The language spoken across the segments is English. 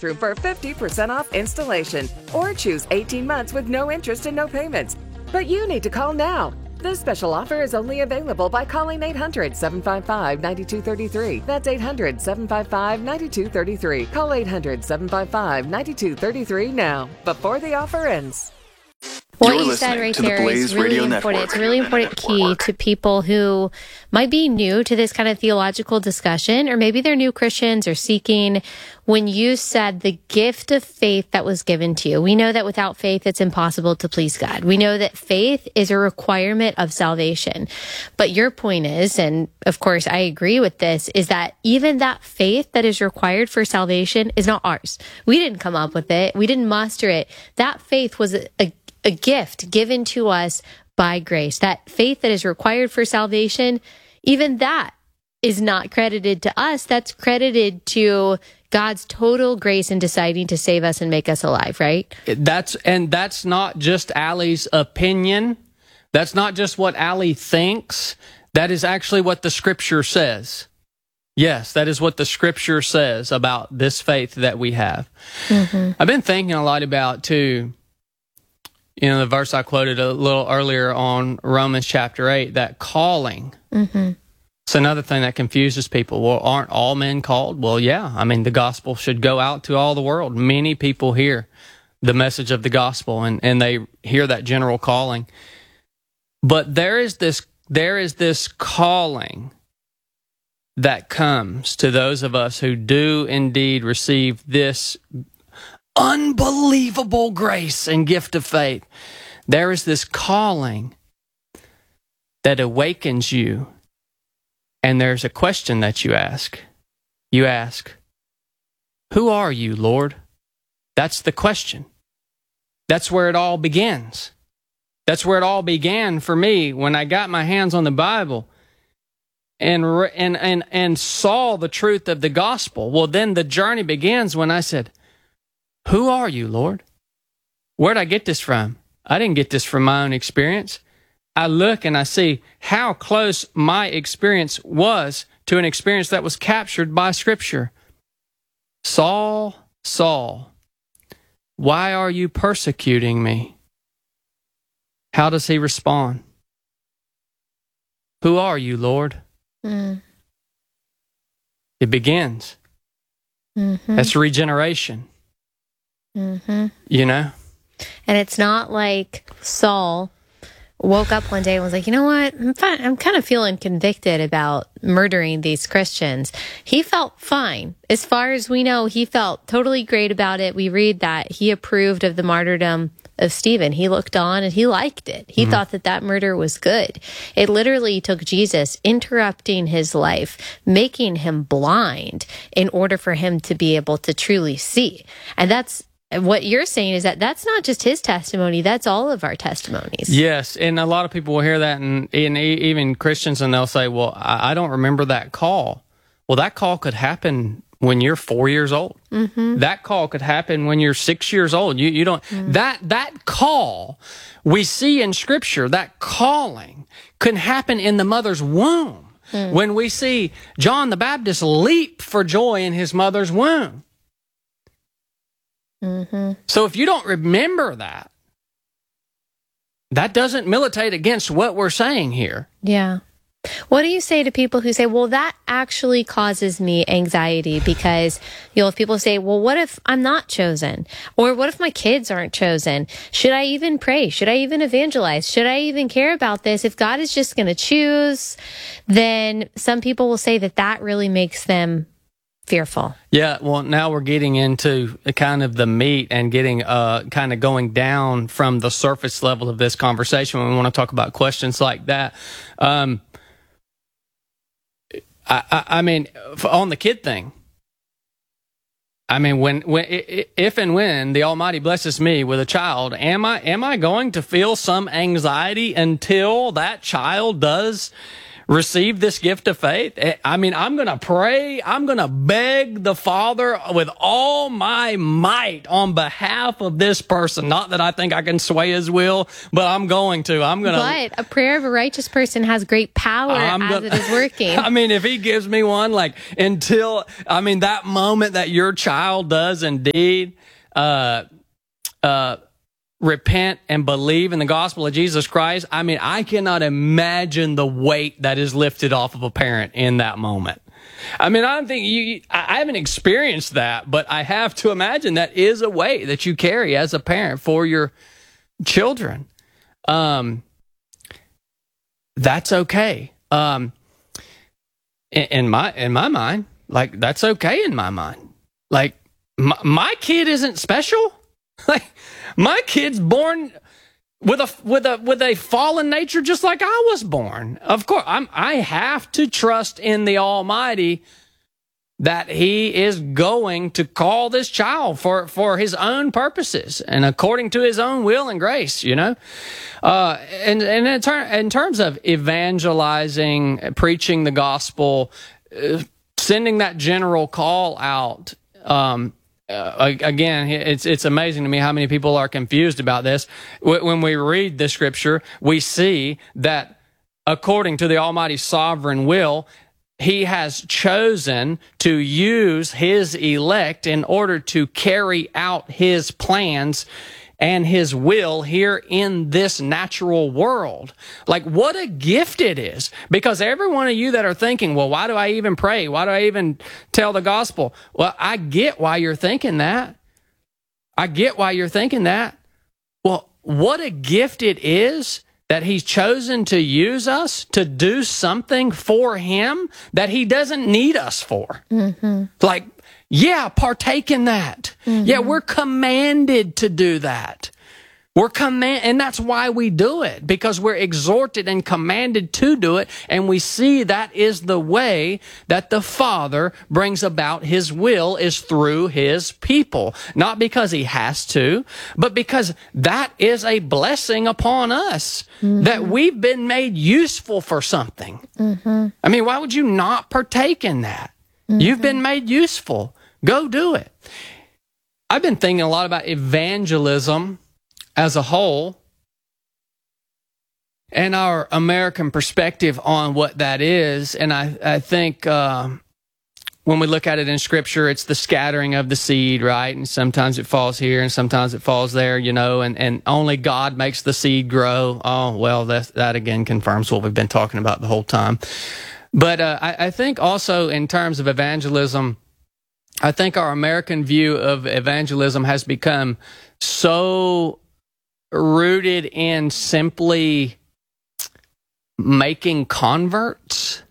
bathroom for 50% off installation. Or choose 18 months with no interest and no payments. But you need to call now. This special offer is only available by calling 800-755-9233. That's 800-755-9233. Call 800-755-9233 now, before the offer ends. What you said right there is really important. It's a really important key to people who might be new to this kind of theological discussion, or maybe they're new Christians or seeking. When you said the gift of faith that was given to you, we know that without faith, it's impossible to please God. We know that faith is a requirement of salvation. But your point is, and of course I agree with this, is that even that faith that is required for salvation is not ours. We didn't come up with it. We didn't muster it. That faith was a gift given to us by grace. That faith that is required for salvation, even that is not credited to us. That's credited to God's total grace in deciding to save us and make us alive, right? That's not just Allie's opinion. That's not just what Allie thinks. That is actually what the Scripture says. Yes, that is what the Scripture says about this faith that we have. Mm-hmm. I've been thinking a lot about, too, the verse I quoted a little earlier on Romans chapter 8, that calling. Mm-hmm. It's another thing that confuses people. Well, aren't all men called? Well, yeah. I mean, the gospel should go out to all the world. Many people hear the message of the gospel, and they hear that general calling. But there is this calling that comes to those of us who do indeed receive this unbelievable grace and gift of faith. There is this calling that awakens you, and there's a question that you ask. You ask, "Who are you, Lord?" That's the question. That's where it all begins. That's where it all began for me when I got my hands on the Bible and saw the truth of the gospel. Well, then the journey begins when I said, "Who are you, Lord? Where'd I get this from? I didn't get this from my own experience." I look and I see how close my experience was to an experience that was captured by Scripture. "Saul, Saul, why are you persecuting me?" How does he respond? "Who are you, Lord?" It begins. Mm-hmm. That's regeneration. Mm-hmm. And it's not like Saul woke up one day and was like, "You know what? I'm kind of feeling convicted about murdering these Christians." He felt fine. As far as we know, he felt totally great about it. We read that he approved of the martyrdom of Stephen. He looked on and he liked it. He thought that murder was good. It literally took Jesus interrupting his life, making him blind in order for him to be able to truly see. And that's what you're saying, is that that's not just his testimony, that's all of our testimonies. Yes, and a lot of people will hear that, and even Christians, and they'll say, "Well, I don't remember that call." Well, that call could happen when you're 4 years old. Mm-hmm. That call could happen when you're 6 years old. You don't that call we see in Scripture, that calling can happen in the mother's womb. When we see John the Baptist leap for joy in his mother's womb. Mm-hmm. So if you don't remember that, that doesn't militate against what we're saying here. Yeah. What do you say to people who say, "Well, that actually causes me anxiety," because if people say, "Well, what if I'm not chosen? Or what if my kids aren't chosen? Should I even pray? Should I even evangelize? Should I even care about this? If God is just going to choose," then some people will say that really makes them fearful. Yeah, well, now we're getting into kind of the meat and getting kind of going down from the surface level of this conversation when we want to talk about questions like that. I mean, on the kid thing, I mean, if and when the Almighty blesses me with a child, am I going to feel some anxiety until that child does receive this gift of faith? I mean, I'm going to pray. I'm going to beg the Father with all my might on behalf of this person. Not that I think I can sway his will, but I'm going to. But a prayer of a righteous person has great power as it is working. I mean, if he gives me one, that moment that your child does indeed, repent and believe in the gospel of Jesus Christ, I mean, I cannot imagine the weight that is lifted off of a parent in that moment. I mean, I don't think I haven't experienced that, but I have to imagine that is a weight that you carry as a parent for your children. That's okay. In my mind, like, that's okay in my mind. Like, my kid isn't special. Like, my kid's born with a fallen nature, just like I was born. Of course, I have to trust in the Almighty that He is going to call this child for His own purposes and according to His own will and grace. You know, and in terms of evangelizing, preaching the gospel, sending that general call out. Again, it's amazing to me how many people are confused about this. When we read the scripture, we see that according to the Almighty sovereign will, He has chosen to use His elect in order to carry out His plans and His will here in this natural world. Like, what a gift it is. Because every one of you that are thinking, well, why do I even pray? Why do I even tell the gospel? Well, I get why you're thinking that. I get why you're thinking that. Well, what a gift it is that He's chosen to use us to do something for Him that He doesn't need us for. Mm-hmm. Like, yeah, partake in that. Mm-hmm. Yeah, we're commanded to do that. And that's why we do it, because we're exhorted and commanded to do it, and we see that is the way that the Father brings about His will, is through His people. Not because He has to, but because that is a blessing upon us, mm-hmm. that we've been made useful for something. Mm-hmm. I mean, why would you not partake in that? Mm-hmm. You've been made useful. Go do it. I've been thinking a lot about evangelism as a whole and our American perspective on what that is. And I think when we look at it in Scripture, it's the scattering of the seed, right? And sometimes it falls here and sometimes it falls there, you know, and only God makes the seed grow. Oh, well, that again confirms what we've been talking about the whole time. But I think also in terms of evangelism, I think our American view of evangelism has become so rooted in simply making converts.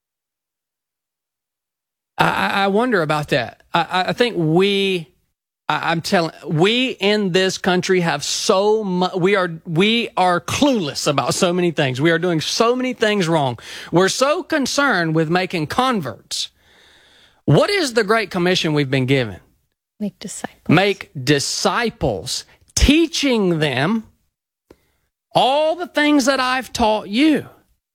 I wonder about that. I think we in this country have so much, we are clueless about so many things. We are doing so many things wrong. We're so concerned with making converts. What is the Great Commission we've been given? Make disciples. Make disciples, teaching them all the things that I've taught you.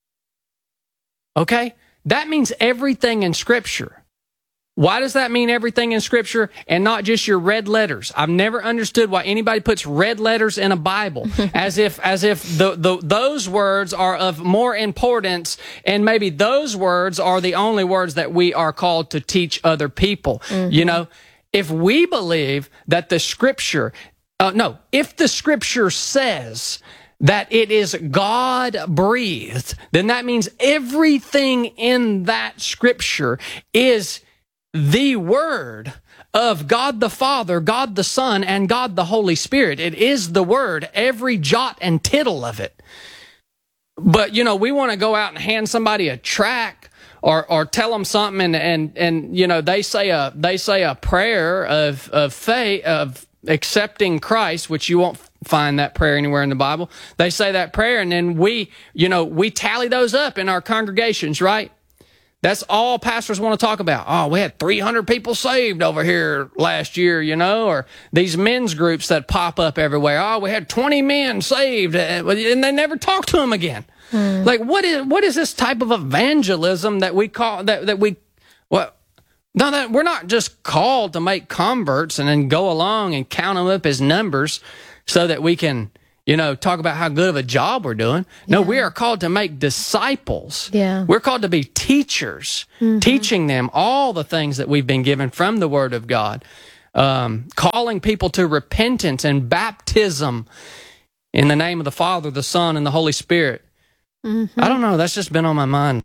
Okay? That means everything in Scripture. Why does that mean everything in Scripture and not just your red letters? I've never understood why anybody puts red letters in a Bible as if those words are of more importance, and maybe those words are the only words that we are called to teach other people. Mm-hmm. You know, if we believe that the Scripture, if the Scripture says that it is God-breathed, then that means everything in that Scripture is the Word of God the Father, God the Son, and God the Holy Spirit. It is the Word, every jot and tittle of it. But, you know, we want to go out and hand somebody a tract or tell them something and you know, they say a prayer of faith, of accepting Christ, which you won't find that prayer anywhere in the Bible. They say that prayer, and then we tally those up in our congregations, right? That's all pastors want to talk about. Oh, we had 300 people saved over here last year, or these men's groups that pop up everywhere. Oh, we had 20 men saved, and they never talk to them again. Like, what is this type of evangelism that we call that we what? No, that we're not just called to make converts and then go along and count them up as numbers so that we can, talk about how good of a job we're doing. No, we are called to make disciples. Yeah. We're called to be teachers, teaching them all the things that we've been given from the Word of God, calling people to repentance and baptism in the name of the Father, the Son, and the Holy Spirit. I don't know. That's just been on my mind.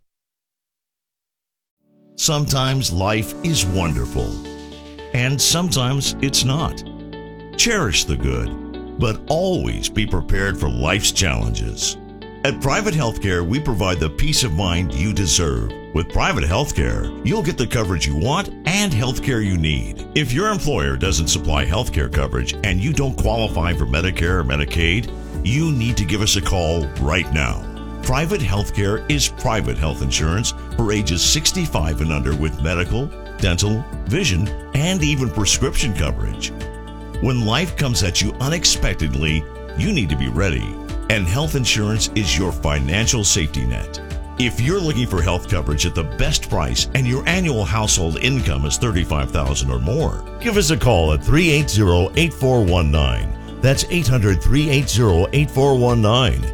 Sometimes life is wonderful, and sometimes it's not. Cherish the good, but always be prepared for life's challenges. At Private Healthcare, we provide the peace of mind you deserve. With Private Healthcare, you'll get the coverage you want and healthcare you need. If your employer doesn't supply healthcare coverage and you don't qualify for Medicare or Medicaid, you need to give us a call right now. Private Healthcare is private health insurance for ages 65 and under with medical, dental, vision, and even prescription coverage. When life comes at you unexpectedly, you need to be ready, and health insurance is your financial safety net. If you're looking for health coverage at the best price and your annual household income is $35,000 or more, give us a call at 380-8419. That's 800-380-8419.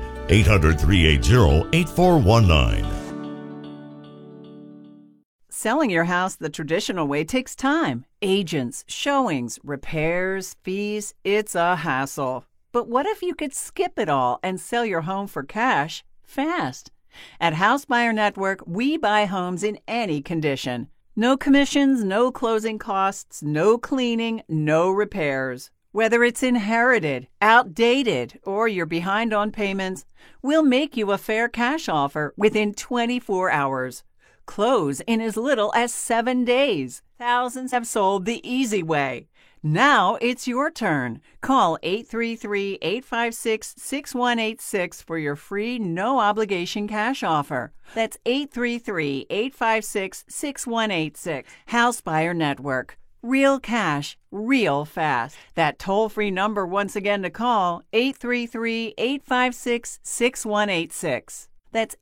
800-380-8419. Selling your house the traditional way takes time. Agents, showings, repairs, fees, it's a hassle. But what if you could skip it all and sell your home for cash fast? At House Buyer Network, we buy homes in any condition. No commissions, no closing costs, no cleaning, no repairs. Whether it's inherited, outdated, or you're behind on payments, we'll make you a fair cash offer within 24 hours. Close in as little as 7 days. Thousands have sold the easy way. Now it's your turn. Call 833-856-6186 for your free, no-obligation cash offer. That's 833-856-6186. House Buyer Network. Real cash, real fast. That toll-free number once again to call, 833-856-6186. That's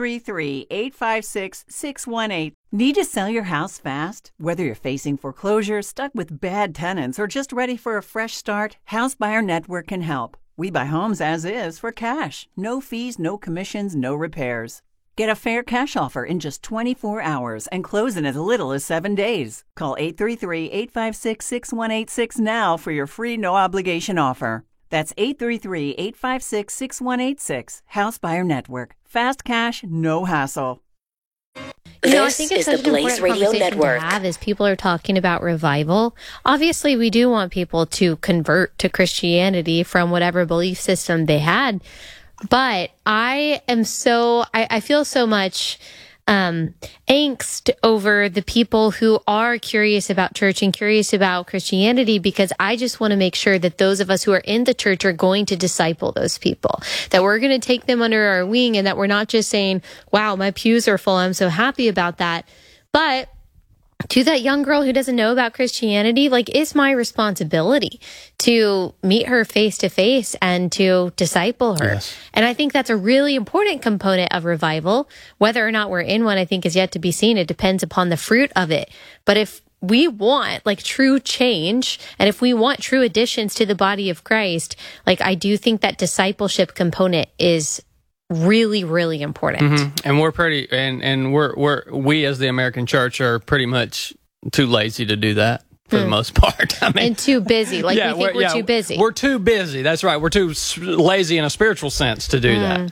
833-856-6186. Need to sell your house fast? Whether you're facing foreclosure, stuck with bad tenants, or just ready for a fresh start, House Buyer Network can help. We buy homes as is for cash. No fees, no commissions, no repairs. Get a fair cash offer in just 24 hours and close in as little as 7 days. Call 833-856-6186 now for your free no-obligation offer. That's 833-856-6186. House Buyer Network. Fast cash, no hassle. I think it's such an important conversation to have as people are talking about revival. Obviously, we do want people to convert to Christianity from whatever belief system they had. But I feel so much angst over the people who are curious about church and curious about Christianity, because I just want to make sure that those of us who are in the church are going to disciple those people, that we're going to take them under our wing, and that we're not just saying, wow, my pews are full, I'm so happy about that. But to that young girl who doesn't know about Christianity, it's my responsibility to meet her face to face and to disciple her. Yes. And I think that's a really important component of revival. Whether or not we're in one, I think, is yet to be seen. It depends upon the fruit of it. But if we want true change, and if we want true additions to the body of Christ, I do think that discipleship component is really, really important. And we're pretty, and we as the American church are pretty much too lazy to do that for the most part. And too busy. We think we're too busy. We're too busy. That's right. We're too lazy in a spiritual sense to do that.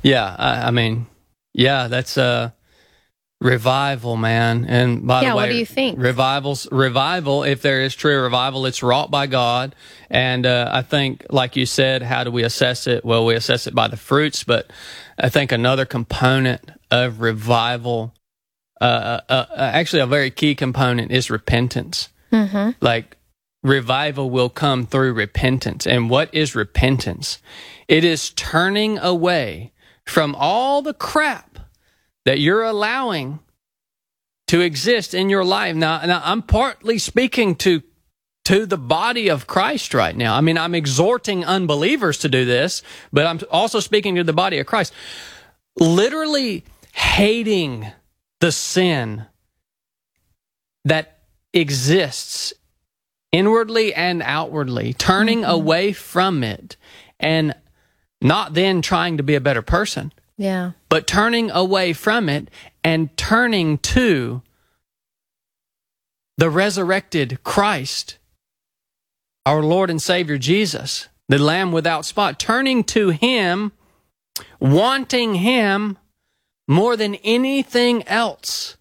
Yeah. That's revival, man. And by the way, what do you think? Revival, if there is true revival, it's wrought by God. And I think, like you said, how do we assess it? Well, we assess it by the fruits, but I think another component of revival, actually a very key component, is repentance. Revival will come through repentance. And what is repentance? It is turning away from all the crap that you're allowing to exist in your life. Now I'm partly speaking to the body of Christ right now. I mean, I'm exhorting unbelievers to do this, but I'm also speaking to the body of Christ. Literally hating the sin that exists inwardly and outwardly, turning away from it, and not then trying to be a better person. Yeah. But turning away from it and turning to the resurrected Christ, our Lord and Savior Jesus, the Lamb without spot, turning to Him, wanting Him more than anything else.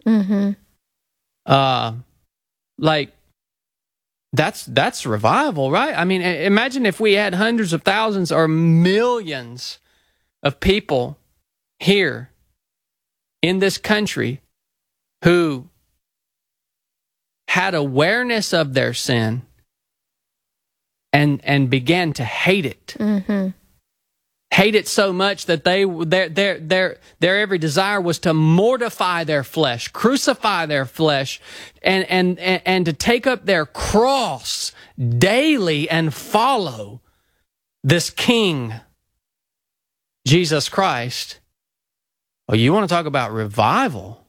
Like, that's revival, right? I mean, imagine if we had hundreds of thousands or millions of people here in this country who had awareness of their sin and began to hate it. Hate it so much that their every desire was to mortify their flesh, crucify their flesh, and to take up their cross daily and follow this King, Jesus Christ. Well, you want to talk about revival?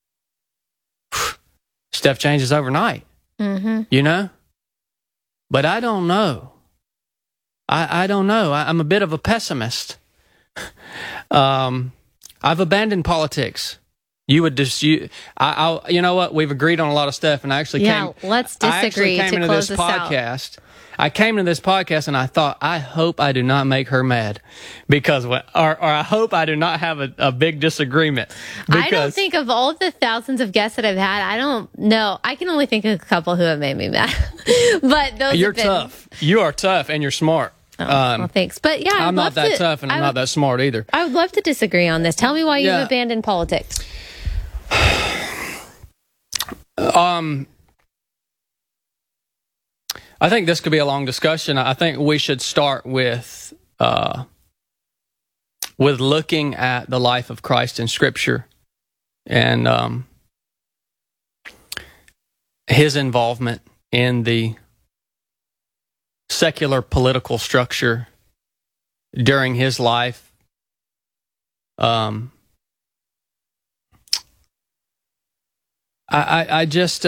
Stuff changes overnight, you know? But I don't know. I don't know. I'm a bit of a pessimist. I've abandoned politics. You would just you know what? We've agreed on a lot of stuff, and I actually let's disagree to close this podcast. I came to this podcast and I thought, I hope I do not make her mad, because or I hope I do not have a big disagreement. I don't think of all of the thousands of guests that I've had, I don't know. I can only think of a couple who have made me mad. But those you're tough. You are tough and you're smart. Well, thanks. But yeah, I'm not that tough and I'm not that smart either. I would love to disagree on this. Tell me why you've abandoned politics. I think this could be a long discussion. I think we should start with looking at the life of Christ in Scripture and his involvement in the secular political structure during his life. I just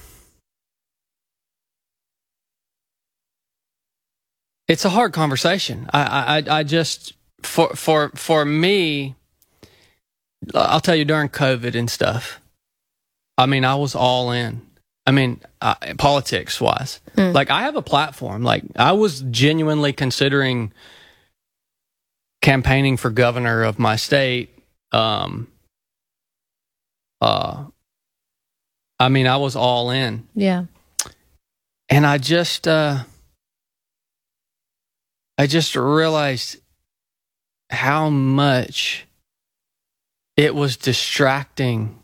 it's a hard conversation. I just for me, I'll tell you, during COVID and stuff, I mean, I was all in. I mean, politics wise, like, I have a platform. Like, I was genuinely considering campaigning for governor of my state. I mean, I was all in. Yeah. And I just realized how much it was distracting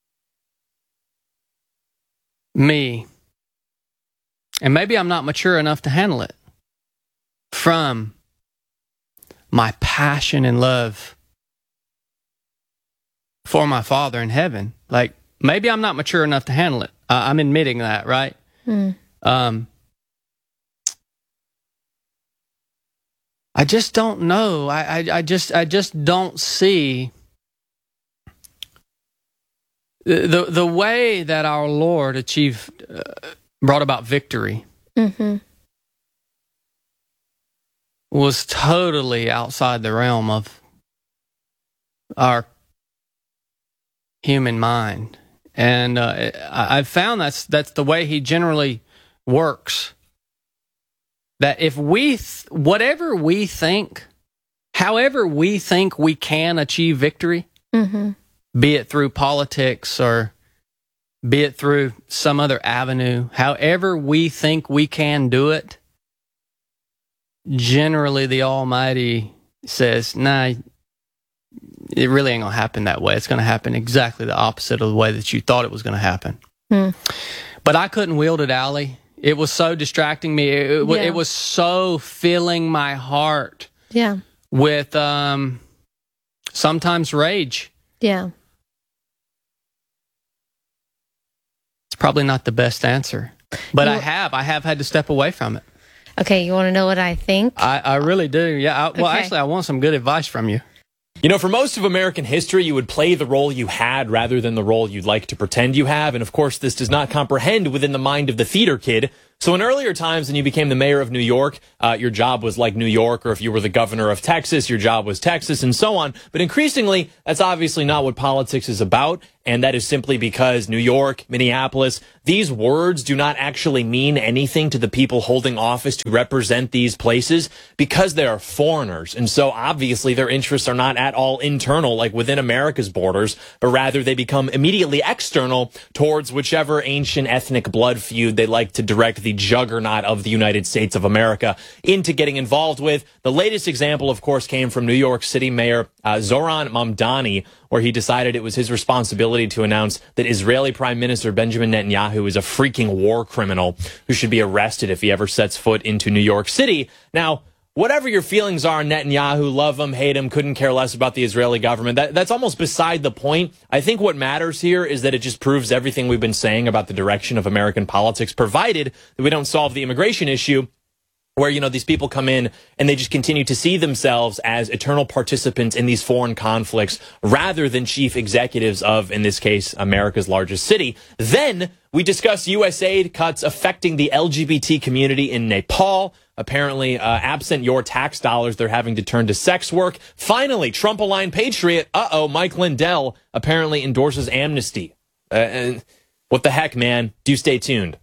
me, and maybe I'm not mature enough to handle it, from my passion and love for my Father in heaven. Like, maybe I'm not mature enough to handle it. I'm admitting that, right? I just don't know. I just don't see the way that our Lord brought about victory. Was totally outside the realm of our human mind, and I've found that's the way he generally works. That if whatever we think, however we think we can achieve victory, be it through politics or be it through some other avenue, however we think we can do it, generally the Almighty says, nah, it really ain't going to happen that way. It's going to happen exactly the opposite of the way that you thought it was going to happen. But I couldn't wield it, Allie. It was so distracting me. It was so filling my heart with sometimes rage. Yeah. Probably not the best answer, but I have had to step away from it. Okay, you want to know what I think? I really do. Yeah. Well, Okay. actually, I want some good advice from you. You know, for most of American history, you would play the role you had rather than the role you'd like to pretend you have. And of course, this does not comprehend within the mind of the theater kid. So in earlier times, when you became the mayor of New York, your job was like New York, or if you were the governor of Texas, your job was Texas, and so on. But increasingly, that's obviously not what politics is about. And that is simply because New York, Minneapolis, these words do not actually mean anything to the people holding office to represent these places because they are foreigners. And so obviously their interests are not at all internal, like within America's borders, but rather they become immediately external towards whichever ancient ethnic blood feud they like to direct the juggernaut of the United States of America into getting involved with. The latest example, of course, came from New York City Mayor Zoran Mamdani, where he decided it was his responsibility to announce that Israeli Prime Minister Benjamin Netanyahu is a freaking war criminal who should be arrested if he ever sets foot into New York City. Now, whatever your feelings are on Netanyahu, love him, hate him, couldn't care less about the Israeli government, that's almost beside the point. I think what matters here is that it just proves everything we've been saying about the direction of American politics, provided that we don't solve the immigration issue, where, you know, these people come in and they just continue to see themselves as eternal participants in these foreign conflicts rather than chief executives of, in this case, America's largest city. Then we discuss USAID cuts affecting the LGBT community in Nepal. Apparently, absent your tax dollars, they're having to turn to sex work. Finally, Trump-aligned patriot, Mike Lindell apparently endorses amnesty. What the heck, man? Do stay tuned.